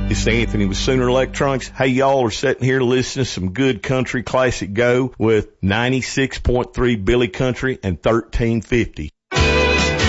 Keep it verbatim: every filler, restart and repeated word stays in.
It's Anthony with Sooner Electronics. Hey, y'all are sitting here listening to some good country classic go with ninety-six point three Billy Country and thirteen fifty.